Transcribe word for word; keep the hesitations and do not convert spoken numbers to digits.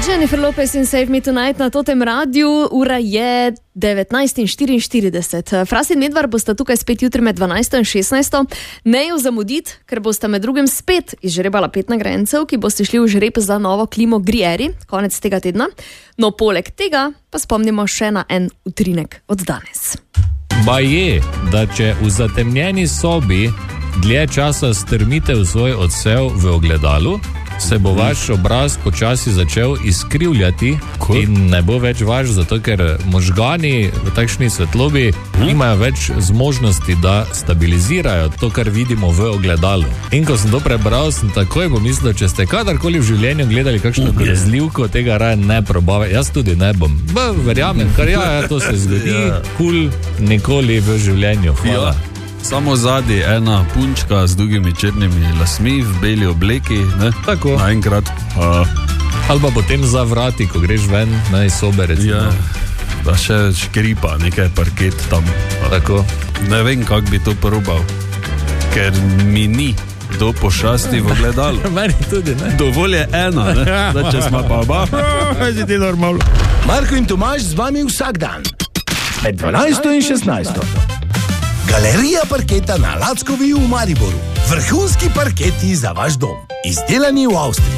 Jennifer Lopez in Save Me Tonight na Totem radiju, ura je devetnajst in štiriinštirideset. Fras in Medvar bosta tukaj spet jutri med dvanajsto in šestnajsto. Ne jo zamuditi, ker bosta med drugim spet izžrebala pet nagrajencev, ki boste šli v žreb za novo klimo Grieri konec tega tedna. No, poleg tega pa spomnimo še na en utrinek od danes. Ba je, da če v zatemnjeni sobi dlje časa strmite v svoj odsev v ogledalu, se bo vaš obraz počasi začel izkrivljati cool. In ne bo več vaš, zato ker možgani v takšni svetlobi hmm? imajo več zmožnosti, da stabilizirajo to, kar vidimo v ogledalu. In ko sem to prebral, sem takoj pomislil, če ste kadarkoli v življenju gledali kakšno grozljivko, tega raje ne probave. Jaz tudi ne bom. Ba, verjamem, kar ja, ja, to se zgodi, kul, cool, nikoli v življenju. Hvala. Ja. Samo zadnji ena punčka z dolgimi črnimi lasmi v beli obleki, ne? Tako. Naenkrat. Uh, Ali pa potem za vrati, ko greš ven, ne, iz sobe, recimo. Ja, da še škripa, nekaj parket tam. Tako. Ne vem, kako bi to probal, ker mi ni do pošasti v ogledalu. Meni tudi, ne? Dovolj je ena, ne? Da, če smo pa oba, si ti normalno. Marko in Tomaž z vami vsak dan. Med dvanajsto in šestnajsto. Galerija parketa na Lackovi v Mariboru. Vrhunski parketi za vaš dom. Izdelani v Avstriji.